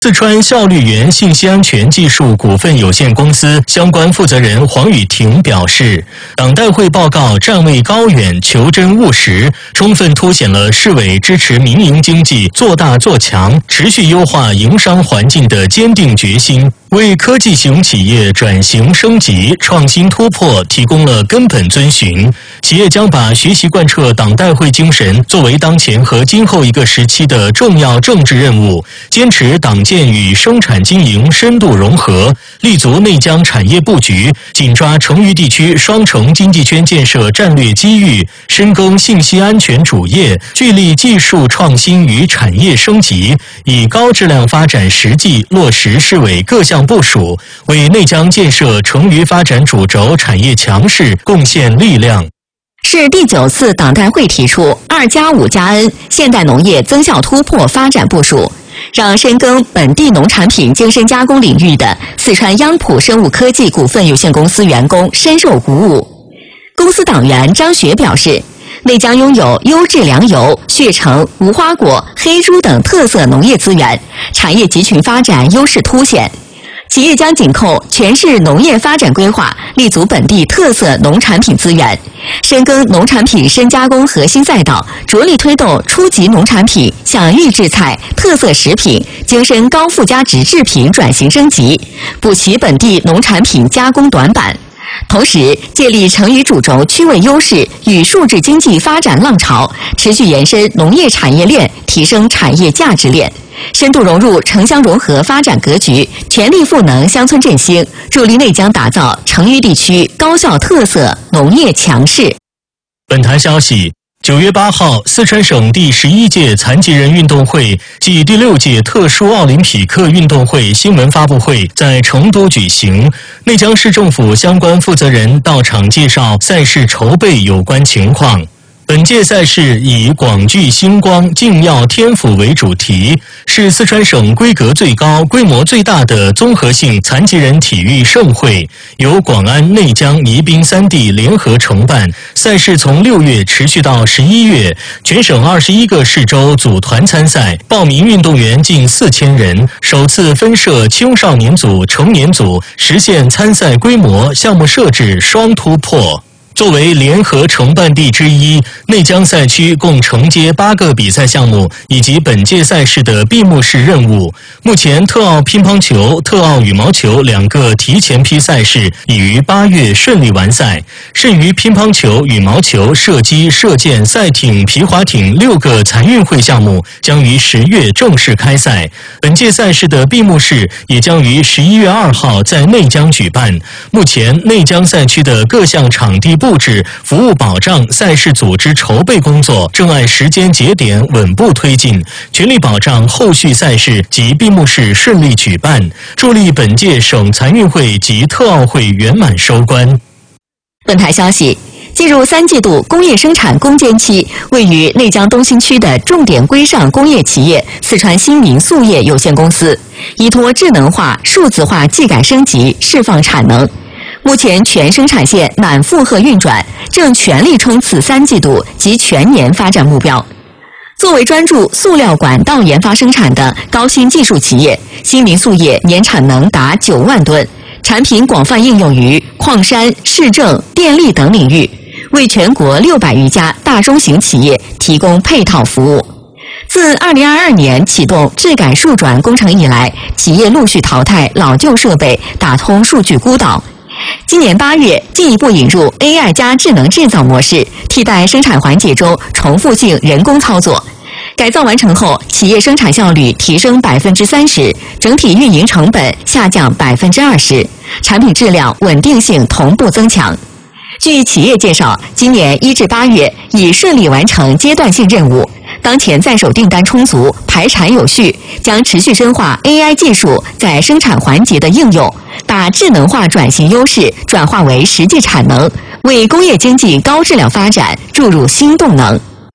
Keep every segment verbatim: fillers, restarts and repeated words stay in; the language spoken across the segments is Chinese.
四川效率源信息安全技术股份有限公司相关负责人黄雨婷表示，党代会报告站位高远、求真务实，充分凸显了市委支持民营经济做大做强、持续优化营商环境的坚定决心，为科技型企业转型升级、创新突破提供了根本遵循。企业将把学习贯彻党代会精神作为当前和今后一个时期的重要政治任务，坚持党建与生产经营深度融合，立足内江产业布局，紧抓成渝地区双城经济圈建设战略机遇，深耕信息安全主业，聚力技术创新与产业升级，以高质量发展实际落实市委各项部署，为内江建设成渝发展主轴产业强势贡献力量。 市第九次党代会提出“二加五加 N” 现代农业增效突破发展部署，让深耕本地农产品精深加工领域的四川央普生物科技股份有限公司员工深受鼓舞。公司党员张雪表示，内江拥有优质粮油、血橙、无花果、黑猪等特色农业资源，产业集群发展优势凸显。企业将紧扣全市农业发展规划，立足本地特色农产品资源，深耕农产品深加工核心赛道，着力推动初级农产品向预制菜、特色食品、精深高附加值制品转型升级，补齐本地农产品加工短板。同时，借力成渝主轴区位优势与数字经济发展浪潮，持续延伸农业产业链，提升产业价值链，深度融入城乡融合发展格局，全力赋能乡村振兴，助力内江打造成渝地区高校特色农业强市。 本台消息，九月八号，四川省第十一届残疾人运动会暨第六届特殊奥林匹克运动会新闻发布会在成都举行，内江市政府相关负责人到场介绍赛事筹备有关情况。本届赛事以广聚星光、敬耀天府为主题，是四川省规格最高、规模最大的综合性残疾人体育盛会，由广安、内江、宜宾三地联合承办。赛事从六月持续到十一月，全省二十一个市州组团参赛，报名运动员近四千人，首次分设青少年组、成年组，实现参赛规模、项目设置双突破。作为联合承办地之一，内江赛区共承接八个比赛项目以及本届赛事的闭幕式任务。目前，特奥乒乓球、特奥羽毛球两个提前批赛事已于八月顺利完赛，剩余乒乓球、羽毛球、射击、射箭、赛艇、皮划艇六个残运会项目将于十月正式开赛。本届赛事的闭幕式也将于十一月二号在内江举办。目前，内江赛区的各项场地布置、服务保障、赛事组织筹备工作正按时间节点稳步推进，全力保障后续赛事及闭幕式顺利举办，助力本届省残运会及特奥会圆满收官。 本台消息，进入三季度工业生产攻坚期，位于内江东新区的重点规上工业企业四川新民塑业有限公司，依托智能化、数字化技改升级，释放产能。目前全生产线满负荷运转，正全力冲刺三季度及全年发展目标。作为专注塑料管道研发生产的高新技术企业，新民塑业年产能达九万吨，产品广泛应用于矿山、市政、电力等领域，为全国六百余家大中型企业提供配套服务。自二零二二年启动质改数转工程以来，企业陆续淘汰老旧设备，打通数据孤岛。今年八月，进一步引入 A I 加智能制造模式，替代生产环节中重复性人工操作。改造完成后，企业生产效率提升百分之三十，整体运营成本下降百分之二十，产品质量稳定性同步增强。据企业介绍，今年一至八月已顺利完成阶段性任务，当前在手订单充足，排产有序，将持续深化 A I 技术在生产环节的应用，把智能化转型优势转化为实际产能，为工业经济高质量发展注入新动能。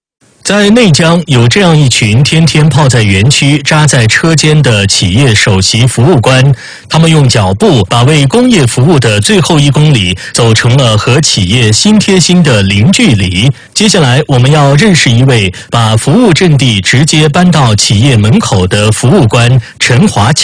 在内江有这样一群天天泡在园区、扎在车间的企业首席服务官，他们用脚步把为工业服务的最后一公里走成了和企业心贴心的零距离。接下来，我们要认识一位把服务阵地直接搬到企业门口的服务官陈华强。